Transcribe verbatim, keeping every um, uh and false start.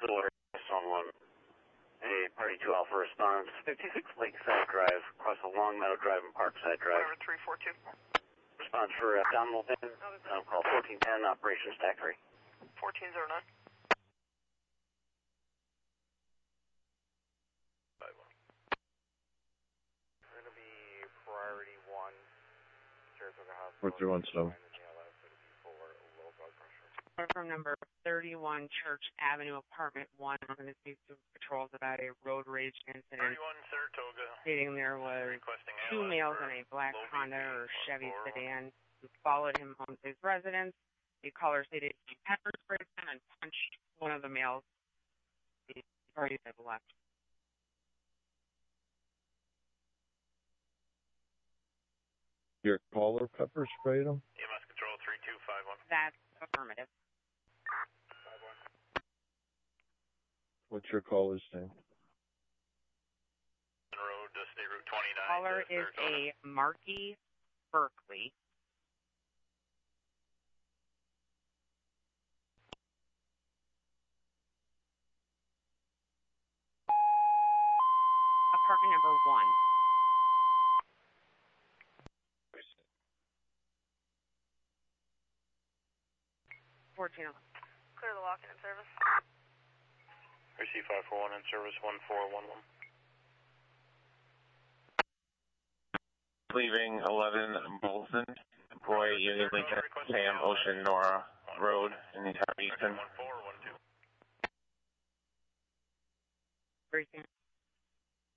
alert, someone. A party two Alpha responds, fifty-six Lakeside Drive, across a Long Meadow Drive and Parkside Drive. Driver three four two. Response for uh, Donald Lynn, um, call fourteen ten, Operation Stack three. fourteen oh nine. We're going to be priority one, Saratoga Hospital. four three one seven. From number thirty-one Church Avenue, apartment one, I'm going to see some patrols about a road rage incident. thirty-one Saratoga. Stating there was two males in a black Honda or Chevy sedan who followed him home to his residence. The caller stated he pepper sprayed him and punched one of the males. The parties have left. Your caller pepper sprayed him? E M S control three two five one. That's affirmative. What's your caller's name? Road, uh, State Route twenty-nine. Caller is a Marky Berkeley. Apartment number one. fourteen eleven. Clear the walk-in in service. R C five four one in service one four one one. Leaving eleven Bolton, employee Union Lincoln, Sam Ocean Nora Road in the Eastern. one four one two. Briefing.